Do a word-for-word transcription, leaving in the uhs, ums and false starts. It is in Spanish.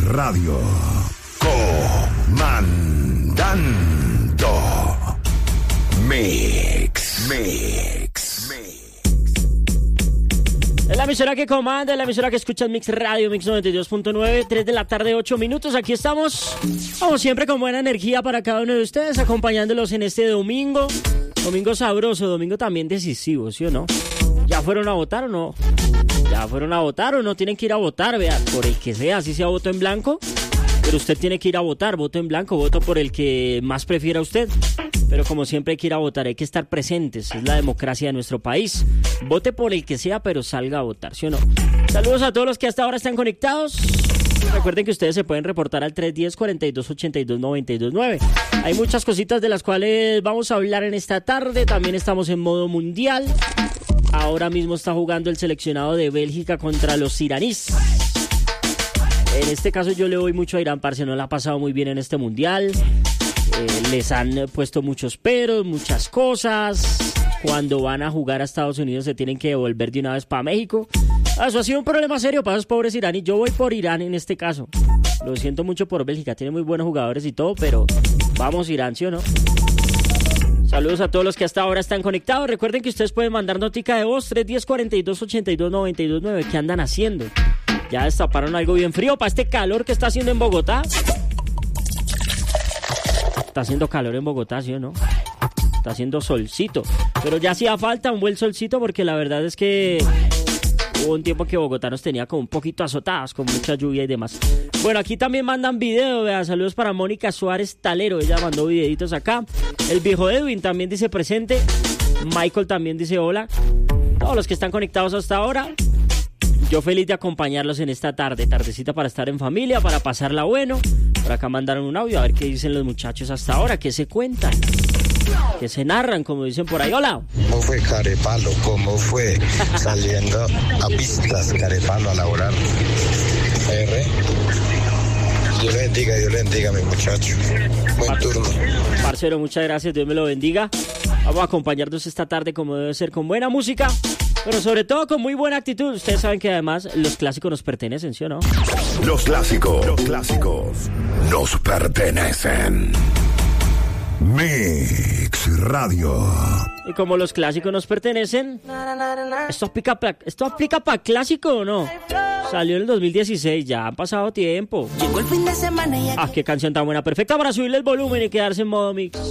Radio. Comandando. Mix. Mix. Mix. Es la emisora que comanda, es la emisora que escucha Mix Radio, Mix noventa y dos punto nueve, tres de la tarde, ocho minutos. Aquí estamos, como siempre, con buena energía para cada uno de ustedes, acompañándolos en este domingo. Domingo sabroso, domingo también decisivo, ¿sí o no? ¿Ya fueron a votar o no? ¿Ya fueron a votar o no? Tienen que ir a votar, vea, por el que sea, así sea voto en blanco. Pero usted tiene que ir a votar, voto en blanco, voto por el que más prefiera usted. Pero como siempre hay que ir a votar, hay que estar presentes, es la democracia de nuestro país. Vote por el que sea, pero salga a votar, ¿sí o no? Saludos a todos los que hasta ahora están conectados. Recuerden que ustedes se pueden reportar al tres uno cero, cuatro dos ocho dos, nueve dos nueve. Hay muchas cositas de las cuales vamos a hablar en esta tarde. También estamos en modo mundial. Ahora mismo está jugando el seleccionado de Bélgica contra los iraníes. En este caso yo le voy mucho a Irán, parce, no la ha pasado muy bien en este mundial. Eh, les han puesto muchos peros, muchas cosas. Cuando van a jugar a Estados Unidos se tienen que devolver de una vez para México. Eso ha sido un problema serio para esos pobres iraníes. Yo voy por Irán en este caso. Lo siento mucho por Bélgica, tiene muy buenos jugadores y todo, pero vamos Irán, ¿sí o no? Saludos a todos los que hasta ahora están conectados. Recuerden que ustedes pueden mandar notica de voz tres uno cero, cuatro dos ocho dos, nueve dos nueve. ¿Qué andan haciendo? ¿Ya destaparon algo bien frío para este calor que está haciendo en Bogotá? Está haciendo calor en Bogotá, ¿sí o no? Está haciendo solcito. Pero ya hacía falta un buen solcito porque la verdad es que hubo un tiempo que Bogotá nos tenía como un poquito azotadas, con mucha lluvia y demás. Bueno, aquí también mandan video, vean, saludos para Mónica Suárez Talero, ella mandó videitos acá. El viejo Edwin también dice presente. Michael también dice hola. Todos los que están conectados hasta ahora. Yo feliz de acompañarlos en esta tarde, tardecita para estar en familia, para pasarla bueno. Por acá mandaron un audio, a ver qué dicen los muchachos hasta ahora, qué se cuentan, qué se narran, como dicen por ahí. Hola. ¿Cómo fue Carepalo? ¿Cómo fue saliendo a pistas Carepalo a laborar? R. Dios le bendiga, Dios le bendiga, mi muchacho. Buen Par- turno. Parcero, muchas gracias, Dios me lo bendiga. Vamos a acompañarnos esta tarde como debe ser, con buena música, pero sobre todo con muy buena actitud. Ustedes saben que además los clásicos nos pertenecen, ¿sí o no? Los clásicos, los clásicos nos pertenecen. Mix Radio. Y como los clásicos nos pertenecen, ¿esto aplica para esto aplica para clásico o no? Salió en el dos mil dieciséis, ya han pasado tiempo. Llegó el fin de semana y Ah, qué canción tan buena, perfecta para subirle el volumen y quedarse en modo mix.